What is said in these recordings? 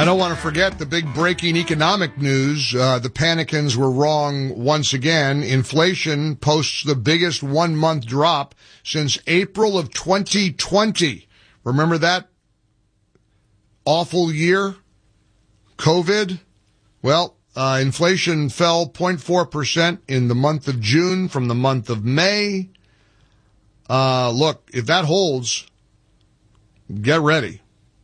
don't want to forget the big breaking economic news. The Panicans were wrong once again. Inflation posts the biggest one-month drop since April of 2020. Remember that awful year? COVID? Well, inflation fell 0.4% in the month of June from the month of May. Look, if that holds, get ready.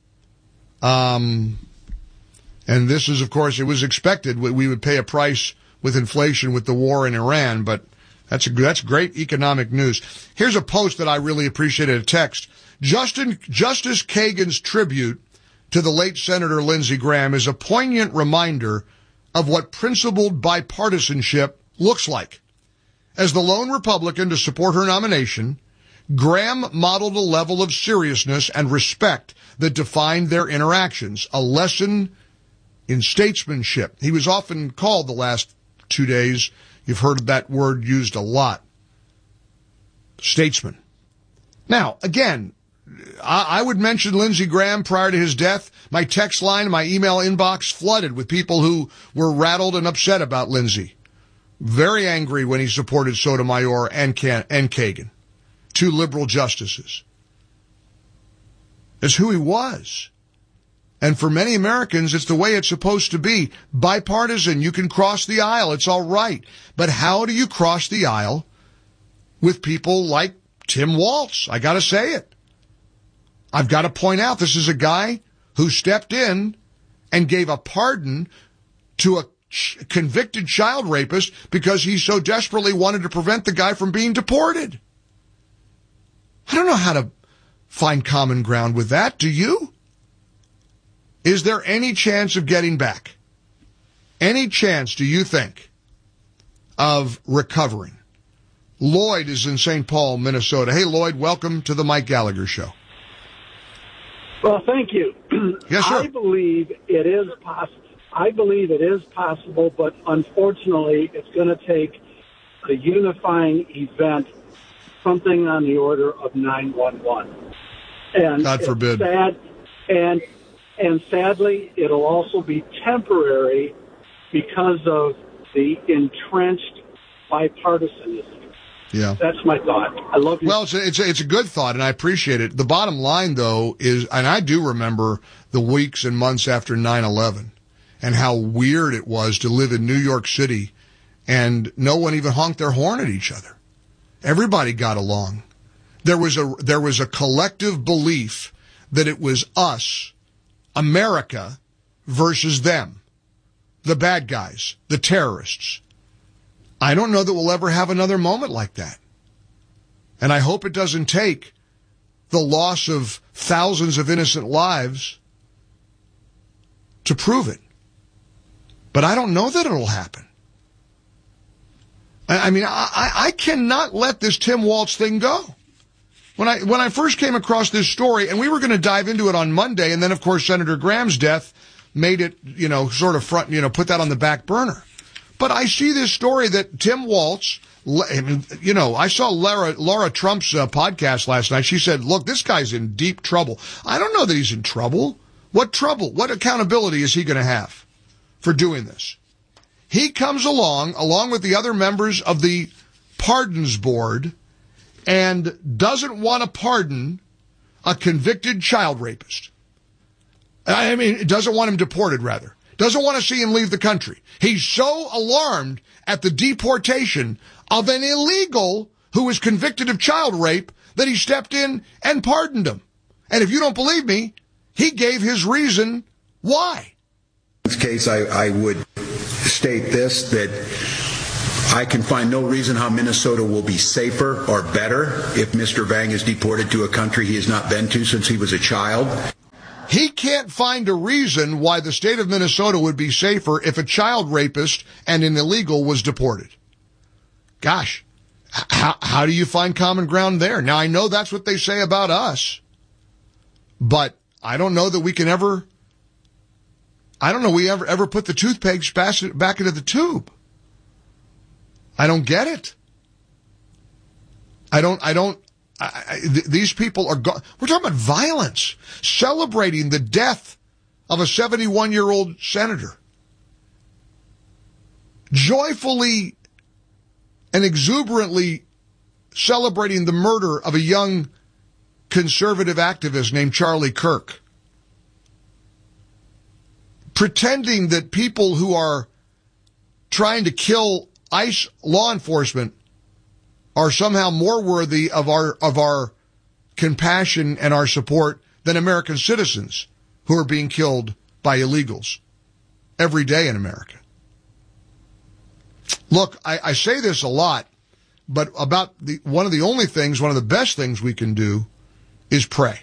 And this is, of course, it was expected we would pay a price with inflation with the war in Iran, but that's great economic news. Here's a post that I really appreciated, a text. Justice Kagan's tribute to the late Senator Lindsey Graham is a poignant reminder of what principled bipartisanship looks like. As the lone Republican to support her nomination, Graham modeled a level of seriousness and respect that defined their interactions, a lesson in statesmanship. He was often called the last 2 days, you've heard that word used a lot, statesman. Now, again, I would mention Lindsey Graham prior to his death. My text line, my email inbox flooded with people who were rattled and upset about Lindsey. Very angry when he supported Sotomayor and Kagan, two liberal justices. It's who he was. And for many Americans, it's the way it's supposed to be. Bipartisan, you can cross the aisle, it's all right. But how do you cross the aisle with people like Tim Walz? I gotta say it. I've got to point out, this is a guy who stepped in and gave a pardon to a convicted child rapist because he so desperately wanted to prevent the guy from being deported. I don't know how to find common ground with that. Do you? Is there any chance of getting back? Any chance, do you think, of recovering? Lloyd is in St. Paul, Minnesota. Hey, Lloyd, welcome to the Mike Gallagher Show. Well, thank you. Yes, sir. I believe it is possible, but unfortunately, it's going to take a unifying event, something on the order of 9/11. And God forbid. It's sad, and sadly, it'll also be temporary because of the entrenched bipartisanism. Yeah. That's my thought. I love you. Well, it's a good thought, and I appreciate it. The bottom line, though, is, and I do remember the weeks and months after 9/11 and how weird it was to live in New York City and no one even honked their horn at each other. Everybody got along. There was a collective belief that it was us, America, versus them, the bad guys, the terrorists. I don't know that we'll ever have another moment like that. And I hope it doesn't take the loss of thousands of innocent lives to prove it. But I don't know that it'll happen. I mean, I cannot let this Tim Walz thing go. When I first came across this story, and we were going to dive into it on Monday, and then, of course, Senator Graham's death made it, sort of put that on the back burner. But I see this story that Tim Walz, I saw Laura Trump's podcast last night. She said, look, this guy's in deep trouble. I don't know that he's in trouble. What trouble? What accountability is he going to have for doing this? He comes along with the other members of the Pardons Board, and doesn't want to pardon a convicted child rapist. I mean, doesn't want him deported, rather. Doesn't want to see him leave the country. He's so alarmed at the deportation of an illegal who was convicted of child rape that he stepped in and pardoned him. And if you don't believe me, he gave his reason why. In this case, I would state this, that I can find no reason how Minnesota will be safer or better if Mr. Vang is deported to a country he has not been to since he was a child. He can't find a reason why the state of Minnesota would be safer if a child rapist and an illegal was deported. Gosh, how do you find common ground there? Now, I know that's what they say about us, but I don't know that we can ever, we ever put the toothpaste back into the tube. I don't get it. These people are we're talking about violence, celebrating the death of a 71-year-old senator, joyfully and exuberantly celebrating the murder of a young conservative activist named Charlie Kirk, pretending that people who are trying to kill ICE law enforcement are somehow more worthy of our compassion and our support than American citizens who are being killed by illegals every day in America. Look, I say this a lot, but about one of the best things we can do is pray.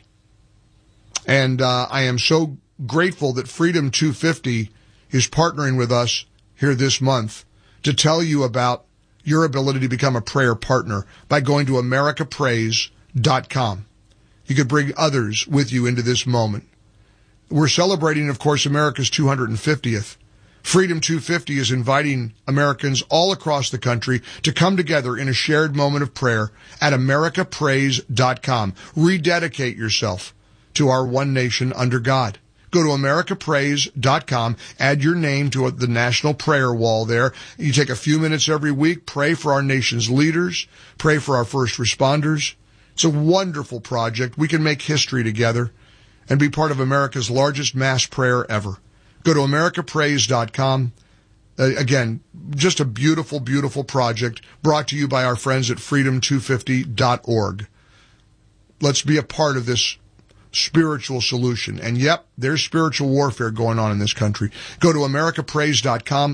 And I am so grateful that Freedom 250 is partnering with us here this month to tell you about your ability to become a prayer partner by going to americapraise.com. You could bring others with you into this moment. We're celebrating, of course, America's 250th. Freedom 250 is inviting Americans all across the country to come together in a shared moment of prayer at americapraise.com. Rededicate yourself to our one nation under God. Go to americapraise.com, add your name to the national prayer wall there. You take a few minutes every week, pray for our nation's leaders, pray for our first responders. It's a wonderful project. We can make history together and be part of America's largest mass prayer ever. Go to americapraise.com. Again, just a beautiful, beautiful project brought to you by our friends at freedom250.org. Let's be a part of this spiritual solution. And yep, there's spiritual warfare going on in this country. Go to americapraise.com,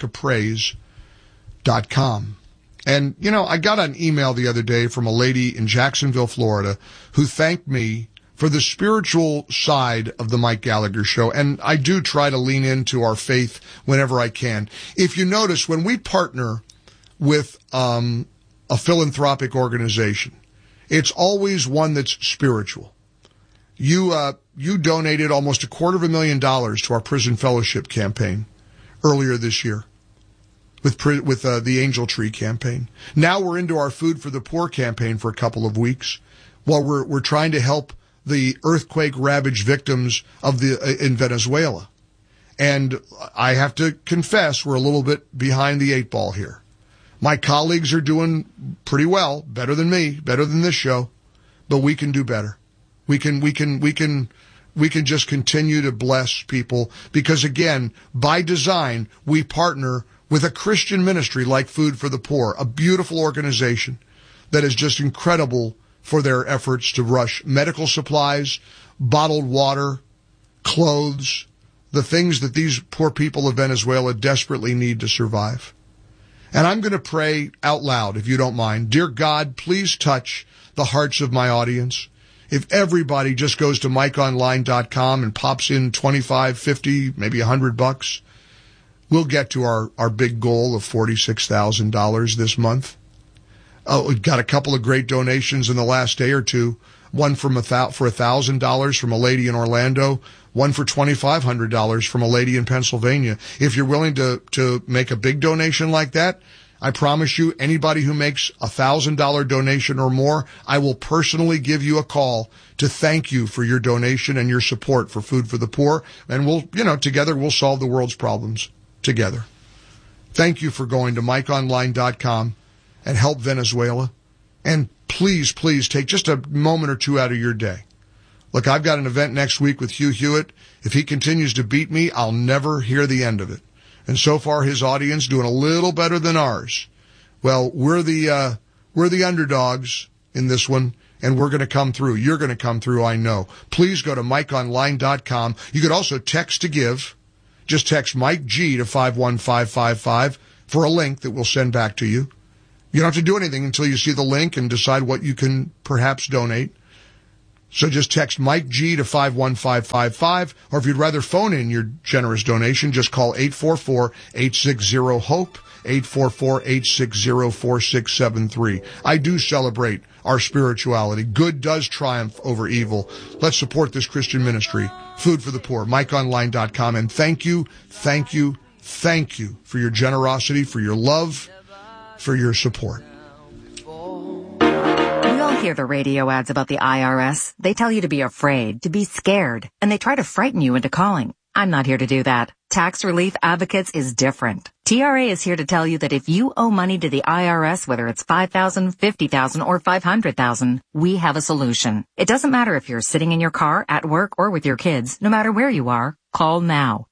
americapraise.com. And, you know, I got an email the other day from a lady in Jacksonville, Florida, who thanked me for the spiritual side of the Mike Gallagher Show. And I do try to lean into our faith whenever I can. If you notice, when we partner with a philanthropic organization, it's always one that's spiritual. You donated almost $250,000 to our prison fellowship campaign earlier this year with the Angel Tree campaign. Now we're into our Food for the Poor campaign for a couple of weeks while we're trying to help the earthquake ravaged victims in Venezuela. And I have to confess, we're a little bit behind the eight ball here. My colleagues are doing pretty well, better than me, better than this show, but we can do better. We can just continue to bless people because, again, by design, we partner with a Christian ministry like Food for the Poor, a beautiful organization that is just incredible for their efforts to rush medical supplies, bottled water, clothes, the things that these poor people of Venezuela desperately need to survive. And I'm going to pray out loud, if you don't mind. Dear God, please touch the hearts of my audience. If everybody just goes to MikeOnline.com and pops in $25, $50, maybe $100, we'll get to our big goal of $46,000 this month. Oh, we've got a couple of great donations in the last day or two. One for $1,000 from a lady in Orlando. One for $2,500 from a lady in Pennsylvania. If you're willing to make a big donation like that, I promise you, anybody who makes $1,000 donation or more, I will personally give you a call to thank you for your donation and your support for Food for the Poor. And together we'll solve the world's problems together. Thank you for going to MikeOnline.com and help Venezuela. And please, please take just a moment or two out of your day. Look, I've got an event next week with Hugh Hewitt. If he continues to beat me, I'll never hear the end of it. And so far, his audience doing a little better than ours. Well, we're the underdogs in this one, and we're going to come through. You're going to come through, I know. Please go to MikeOnline.com. You could also text to give. Just text Mike G to 51555 for a link that we'll send back to you. You don't have to do anything until you see the link and decide what you can perhaps donate. So just text Mike G to 51555, or if you'd rather phone in your generous donation, just call 844-860-HOPE, 844-860-4673. I do celebrate our spirituality. Good does triumph over evil. Let's support this Christian ministry. Food for the Poor, MikeOnline.com. And thank you for your generosity, for your love, for your support. Hear the radio ads about the IRS. They tell you to be afraid, to be scared, and they try to frighten you into calling. I'm not here to do that. Tax Relief Advocates is different. TRA is here to tell you that if you owe money to the IRS, whether it's $5,000, $50,000, or $500,000, we have a solution. It doesn't matter if you're sitting in your car, at work, or with your kids. No matter where you are, call now.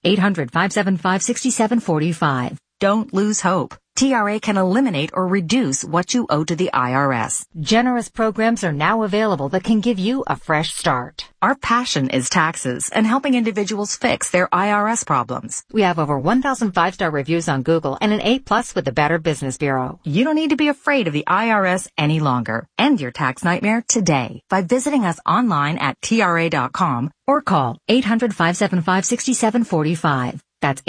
800-575-6745. Don't lose hope. TRA can eliminate or reduce what you owe to the IRS. Generous programs are now available that can give you a fresh start. Our passion is taxes and helping individuals fix their IRS problems. We have over 1,000 5-star reviews on Google and an A+ with the Better Business Bureau. You don't need to be afraid of the IRS any longer. End your tax nightmare today by visiting us online at TRA.com or call 800-575-6745. That's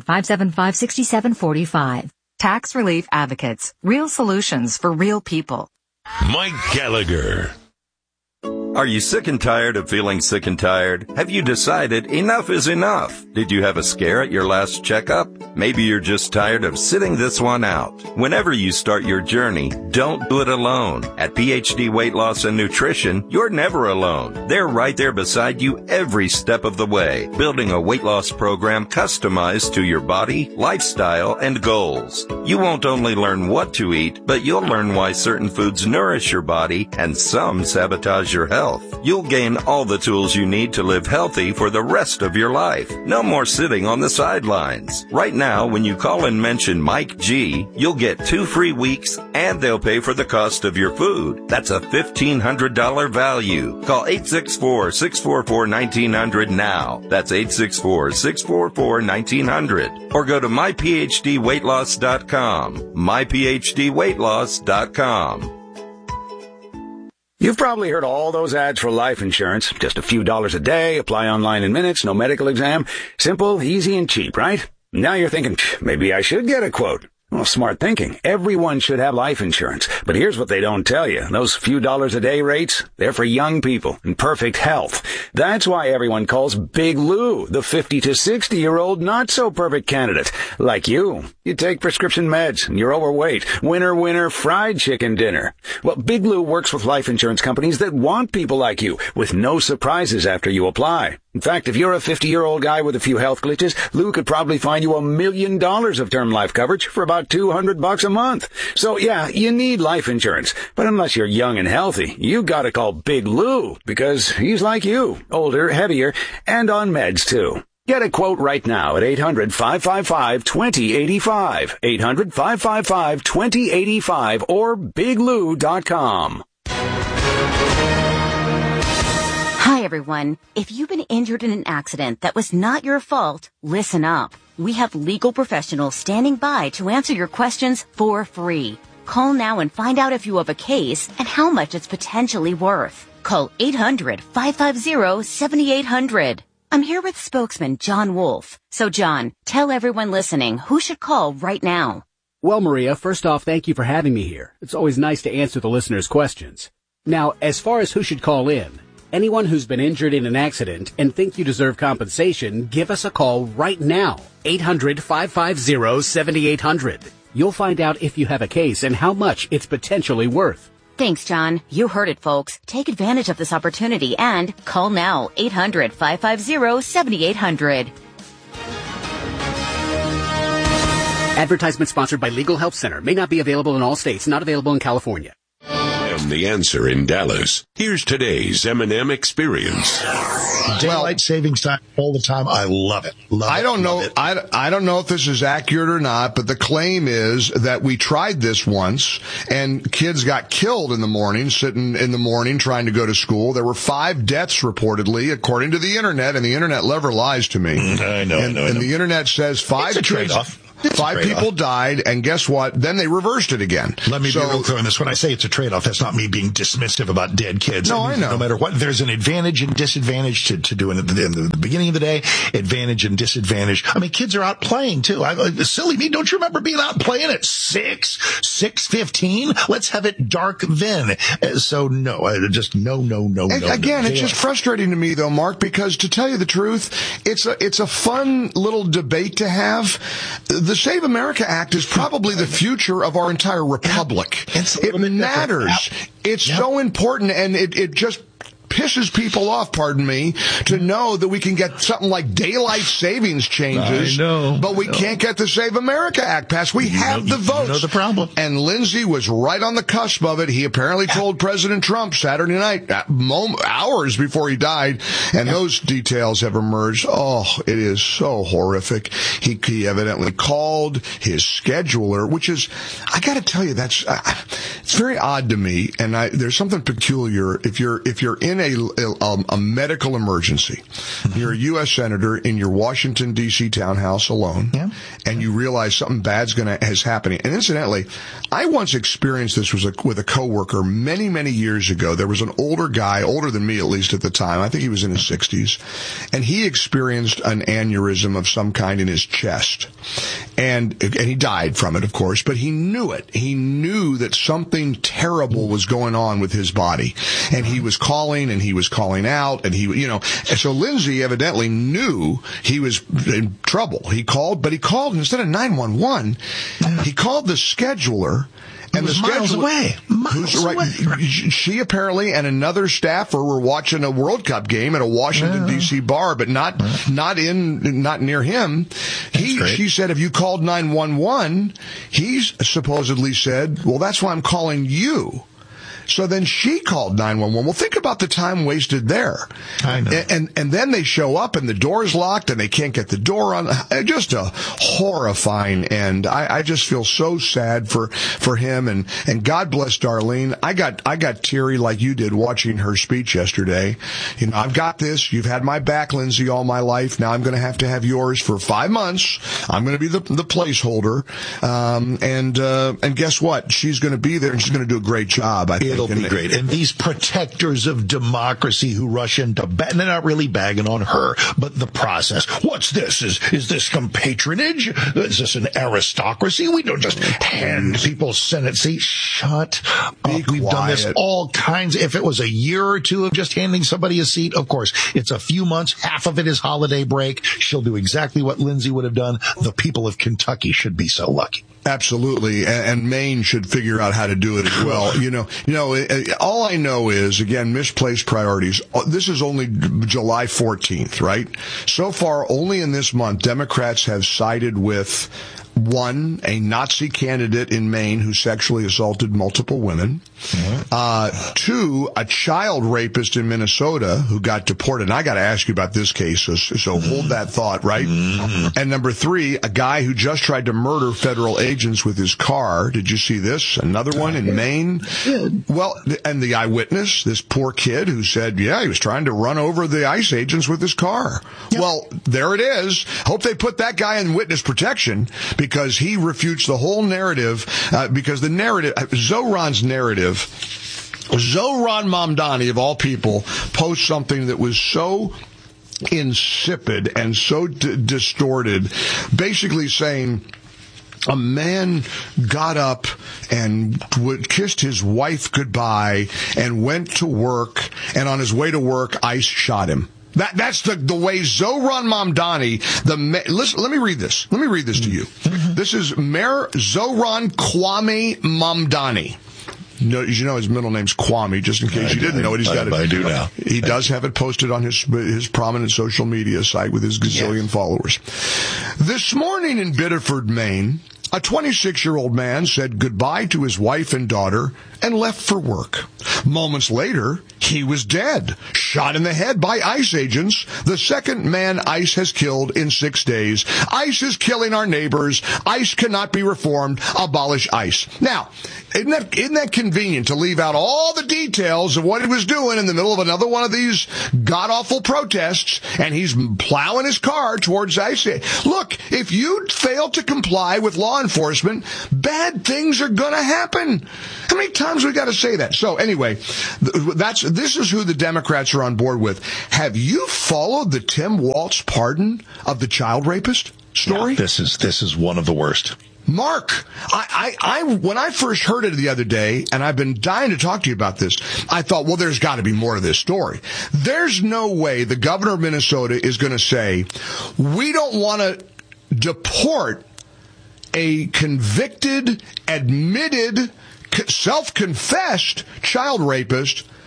800-575-6745. Tax Relief Advocates. Real solutions for real people. Mike Gallagher. Are you sick and tired of feeling sick and tired? Have you decided enough is enough? Did you have a scare at your last checkup? Maybe you're just tired of sitting this one out. Whenever you start your journey, don't do it alone. At PhD Weight Loss and Nutrition, you're never alone. They're right there beside you every step of the way, building a weight loss program customized to your body, lifestyle, and goals. You won't only learn what to eat, but you'll learn why certain foods nourish your body and some sabotage your health. You'll gain all the tools you need to live healthy for the rest of your life. No more sitting on the sidelines. Right now, when you call and mention Mike G, you'll get 2 free weeks and they'll pay for the cost of your food. That's a $1,500 value. Call 864-644-1900 now. That's 864-644-1900. Or go to myphdweightloss.com. myphdweightloss.com. You've probably heard all those ads for life insurance. Just a few dollars a day, apply online in minutes, no medical exam. Simple, easy, and cheap, right? Now you're thinking, maybe I should get a quote. Well, smart thinking. Everyone should have life insurance. But here's what they don't tell you. Those few dollars a day rates, they're for young people in perfect health. That's why everyone calls Big Lou the 50 to 60-year-old not-so-perfect candidate. Like you. You take prescription meds and you're overweight. Winner, winner, fried chicken dinner. Well, Big Lou works with life insurance companies that want people like you with no surprises after you apply. In fact, if you're a 50-year-old guy with a few health glitches, Lou could probably find you $1 million of term life coverage for about $200 a month. So yeah, you need life insurance. But unless you're young and healthy, you gotta call Big Lou because he's like you, older, heavier, and on meds too. Get a quote right now at 800-555-2085, 800-555-2085, or biglou.com. Hi, everyone. If you've been injured in an accident that was not your fault, listen up. We have legal professionals standing by to answer your questions for free. Call now and find out if you have a case and how much it's potentially worth. Call 800-550-7800. I'm here with spokesman John Wolf. So, John, tell everyone listening who should call right now. Well, Maria, first off, thank you for having me here. It's always nice to answer the listeners' questions. Now, as far as who should call in, anyone who's been injured in an accident and think you deserve compensation, give us a call right now. 800-550-7800. You'll find out if you have a case and how much it's potentially worth. Thanks, John. You heard it, folks. Take advantage of this opportunity and call now. 800-550-7800. Advertisement sponsored by Legal Help Center. May not be available in all states. Not available in California. And the answer in Dallas. Here's today's M&M Experience. Daylight savings time all the time. I love it. I don't know if this is accurate or not, but the claim is that we tried this once and kids got killed in the morning, sitting in the morning trying to go to school. There were 5 deaths reportedly, according to the internet, and the internet never lies to me. I know. And the internet says 5 it's a trade-off. 5 people died, and guess what? Then they reversed it again. Let me be real clear on this. When I say it's a trade-off, that's not me being dismissive about dead kids. No, I know. No matter what, there's an advantage and disadvantage to doing it in the beginning of the day, advantage and disadvantage. I mean, kids are out playing, too. Silly me, don't you remember being out playing at 6:15? Let's have it dark then. So, no. No. Again, it's just frustrating to me, though, Mark, because to tell you the truth, it's a fun little debate to have. The Save America Act is probably the future of our entire republic. Yeah, it matters. It's so important, and it just pisses people off, pardon me, to know that we can get something like daylight savings changes, but we can't get the Save America Act passed. We have the votes. You know the problem. And Lindsey was right on the cusp of it. He apparently told President Trump Saturday night, hours before he died, and those details have emerged. Oh, it is so horrific. He evidently called his scheduler, which is, I got to tell you, that's it's very odd to me, and there's something peculiar. If you're in a medical emergency, you're a U.S. senator in your Washington D.C. townhouse alone, and you realize something bad's is happening. And incidentally, I once experienced this with a coworker many years ago. There was an older guy, older than me at least at the time. I think he was in his 60s, and he experienced an aneurysm of some kind in his chest, and he died from it, of course. But he knew it. He knew that something terrible was going on with his body, and he was calling and he was calling out, and and so Lindsey evidently knew he was in trouble. He called, instead of 911, he called the scheduler. And the miles away. She apparently and another staffer were watching a World Cup game at a Washington D.C. bar, but not near him. She said, "Have you called 911?" He supposedly said, "Well, that's why I'm calling you." So then she called 911. Well, think about the time wasted there. I know. And then they show up and the door's locked and they can't get the door on. Just a horrifying end. I just feel so sad for him, and God bless Darlene. I got teary like you did watching her speech yesterday. I've got this. You've had my back, Lindsey, all my life. Now I'm going to have yours for 5 months. I'm going to be the placeholder. And guess what? She's going to be there and she's going to do a great job, I think. It'll be great. And these protectors of democracy who rush into they're not really bagging on her, but the process. What's this? Is this some patronage? Is this an aristocracy? We don't just hand people Senate seats. Shut up. We've done this all kinds. If it was a year or two of just handing somebody a seat, of course, it's a few months. Half of it is holiday break. She'll do exactly what Lindsey would have done. The people of Kentucky should be so lucky. Absolutely, and Maine should figure out how to do it as well. All I know is, again, misplaced priorities. This is only July 14th, right? So far, only in this month, Democrats have sided with, 1, a Nazi candidate in Maine who sexually assaulted multiple women. 2, a child rapist in Minnesota who got deported. And I got to ask you about this case, so hold that thought, right? And number 3, a guy who just tried to murder federal agents with his car. Did you see this? Another one in Maine. Well, and the eyewitness, this poor kid who said, he was trying to run over the ICE agents with his car. Well, there it is. Hope they put that guy in witness protection, because he refutes the whole narrative, because the narrative, Zohran Mamdani, of all people, posts something that was so insipid and so distorted, basically saying a man got up and kissed his wife goodbye and went to work, and on his way to work, ICE shot him. That's the way Zohran Mamdani, listen, let me read this. Let me read this to you. This is Mayor Zohran Kwame Mamdani. You know his middle name's Kwame, just in case you didn't know it. He's got it. I do now. He does have it posted on his prominent social media site with his gazillion followers. This morning in Biddeford, Maine, a 26-year-old man said goodbye to his wife and daughter and left for work. Moments later, he was dead, shot in the head by ICE agents, the second man ICE has killed in 6 days. ICE is killing our neighbors. ICE cannot be reformed. Abolish ICE. Now, isn't that convenient to leave out all the details of what he was doing in the middle of another one of these god-awful protests, and he's plowing his car towards ICE? Look, if you fail to comply with law enforcement, bad things are going to happen. How many times we got to say that? So anyway, this is who the Democrats are on board with. Have you followed the Tim Walz pardon of the child rapist story? Yeah, this is one of the worst. Mark, I when I first heard it the other day, and I've been dying to talk to you about this, I thought, well, there's got to be more to this story. There's no way the governor of Minnesota is going to say, we don't want to deport a convicted, admitted, self-confessed child rapist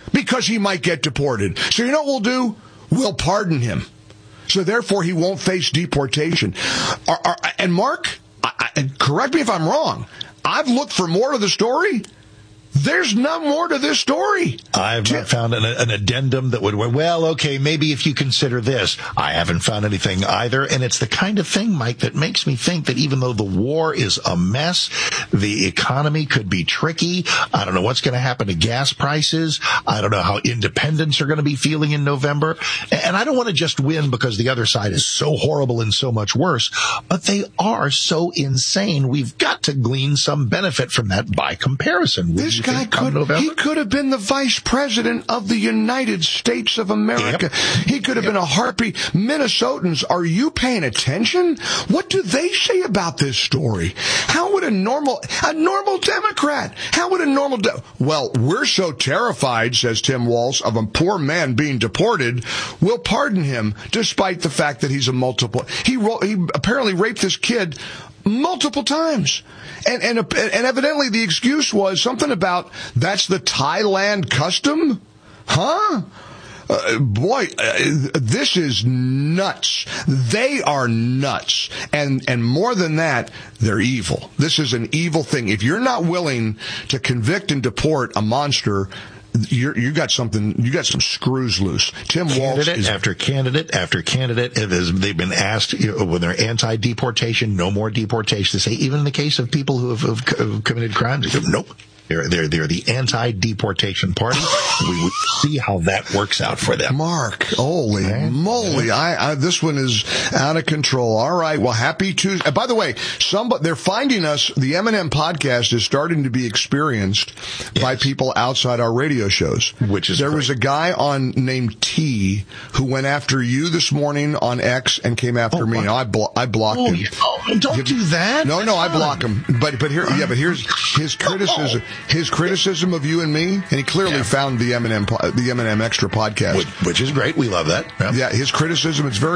because he might get deported. So you know what we'll do? We'll pardon him. So therefore, he won't face deportation. And Mark, correct me if I'm wrong, I've looked for more to the story. There's none more to this story. I've not found an addendum that would, well, okay, maybe if you consider this. I haven't found anything either. And it's the kind of thing, Mike, that makes me think that even though the war is a mess, the economy could be tricky. I don't know what's going to happen to gas prices. I don't know how independents are going to be feeling in November. And I don't want to just win because the other side is so horrible and so much worse, but they are so insane. We've got to glean some benefit from that by comparison. This guy could have been the vice president of the United States of America. Yep. He could have been a harpy. Minnesotans, are you paying attention? What do they say about this story? How would a normal Democrat, well, we're so terrified, says Tim Walz, of a poor man being deported, we'll pardon him despite the fact that he's he apparently raped this kid multiple times. And evidently the excuse was something about, that's the Thailand custom? Huh? This is nuts. They are nuts. And more than that, they're evil. This is an evil thing. If you're not willing to convict and deport a monster, you got some screws loose. Tim Walz after candidate after candidate, they've been asked, when they're anti-deportation, no more deportation. They say even in the case of people who have committed crimes, they go, nope. They're the anti-deportation party. We would see how that works out for them. Mark, holy moly. This one is out of control. All right. Well, happy Tuesday. By the way, they're finding us. The M&M podcast is starting to be experienced by people outside our radio shows. There was a guy named T who went after you this morning on X and came after me. I blocked him. Don't do that. No, I block him. But here's his criticism. His criticism of you and me, and he clearly found the M&M Extra podcast, which is great. We love that. Yeah, his criticism. It's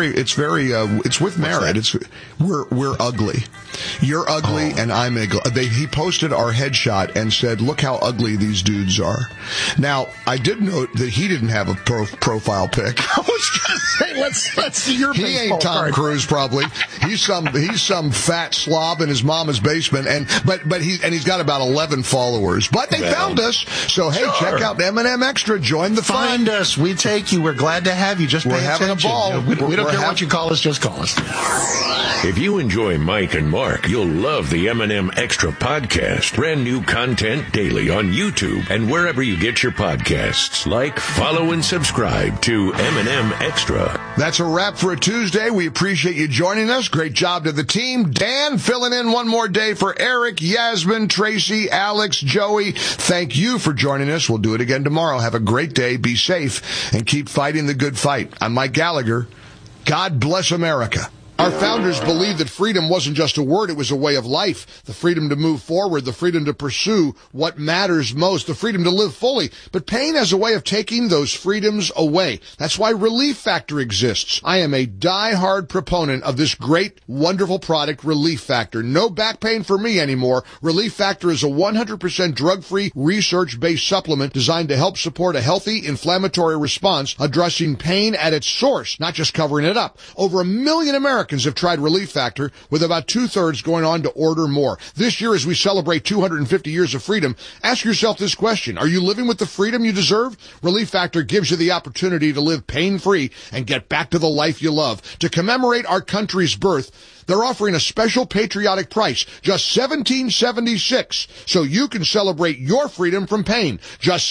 with merit. We're ugly. You're ugly, and I'm ugly. He posted our headshot and said, "Look how ugly these dudes are." Now, I did note that he didn't have a profile pic. I was going to say, let's see your. He ain't Tom Cruise, probably. He's some fat slob in his mama's basement, but he's got about 11 followers. But they found us, so hey, check out M&M Extra. Join the fun. Find us. We take you. We're glad to have you. Just pay attention. We're having a ball. We don't care what you call us. Just call us. If you enjoy Mike and Mark, you'll love the M&M Extra podcast. Brand new content daily on YouTube and wherever you get your podcasts. Like, follow, and subscribe to M&M Extra. That's a wrap for a Tuesday. We appreciate you joining us. Great job to the team. Dan filling in one more day for Eric, Yasmin, Tracy, Alex, Joey. Thank you for joining us. We'll do it again tomorrow. Have a great day. Be safe and keep fighting the good fight. I'm Mike Gallagher. God bless America. Our founders believed that freedom wasn't just a word, it was a way of life. The freedom to move forward, the freedom to pursue what matters most, the freedom to live fully. But pain has a way of taking those freedoms away. That's why Relief Factor exists. I am a die-hard proponent of this great, wonderful product, Relief Factor. No back pain for me anymore. Relief Factor is a 100% drug-free, research-based supplement designed to help support a healthy inflammatory response, addressing pain at its source, not just covering it up. Over 1 million Americans have tried Relief Factor, with about 2/3 going on to order more. This year, as we celebrate 250 years of freedom, ask yourself this question. Are you living with the freedom you deserve? Relief Factor gives you the opportunity to live pain-free and get back to the life you love. To commemorate our country's birth, they're offering a special patriotic price, just $17.76, so you can celebrate your freedom from pain. Just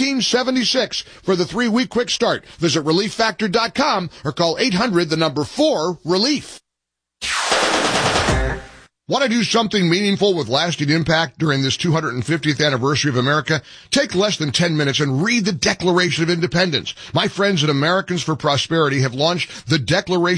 $17.76 for the 3-week quick start. Visit ReliefFactor.com or call 800-4-RELIEF. Want to do something meaningful with lasting impact during this 250th anniversary of America? Take less than 10 minutes and read the Declaration of Independence. My friends at Americans for Prosperity have launched the Declaration